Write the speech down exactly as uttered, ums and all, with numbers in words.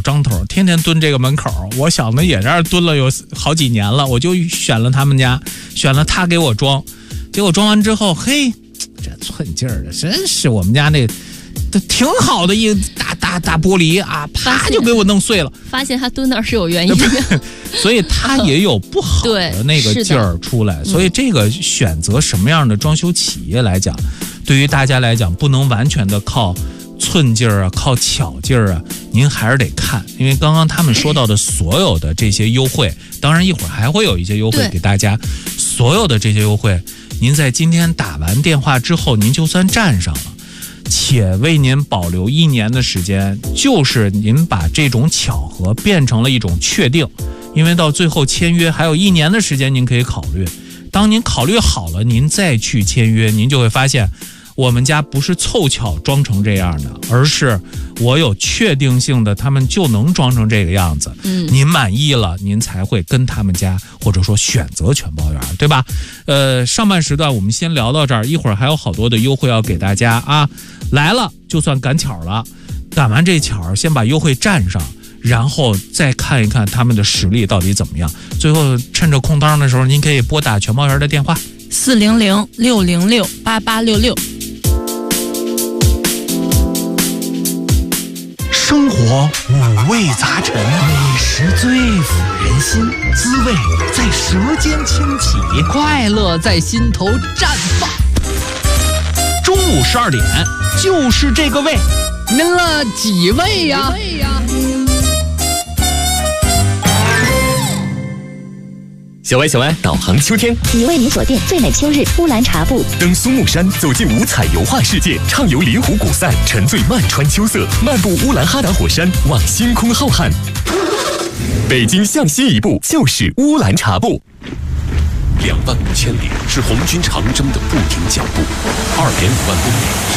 张头，天天蹲这个门口。我小子也在这儿蹲了有好几年了，我就选了他们家，选了他给我装。结果装完之后，嘿，这寸劲儿的，真是我们家那挺好的一大大大玻璃啊，啪就给我弄碎了。 发现他蹲那儿是有原因的， 所以他也有不好的那个劲儿出来。所以这个选择什么样的装修企业来讲，对于大家来讲，不能完全的靠寸劲儿啊，靠巧劲儿啊，您还是得看。因为刚刚他们说到的所有的这些优惠，当然一会儿还会有一些优惠给大家，所有的这些优惠，您在今天打完电话之后，您就算占上了，且为您保留一年的时间，就是您把这种巧合变成了一种确定。因为到最后签约还有一年的时间您可以考虑，当您考虑好了您再去签约，您就会发现我们家不是凑巧装成这样的，而是我有确定性的他们就能装成这个样子。嗯，您满意了您才会跟他们家或者说选择全包圆，对吧？呃，上半时段我们先聊到这儿，一会儿还有好多的优惠要给大家啊。来了就算赶巧了，赶完这巧先把优惠占上，然后再看一看他们的实力到底怎么样。最后趁着空当的时候，您可以拨打全包圆的电话四零零六零六八八六六。 生活五味杂陈，美食最抚人心，滋味在舌尖轻启， 快乐在心头绽放。 中午十二点，就是这个味。 您了几位呀？ 小歪小歪，导航秋天， 已为您锁定最美秋日乌兰察布。 登苏木山，走进五彩油画世界，畅游临湖古塞，沉醉曼川秋色，漫步乌兰哈达火山，望星空浩瀚。北京向西一步就是乌兰察布。两万五千里是红军长征的不停脚步，二点五万公里。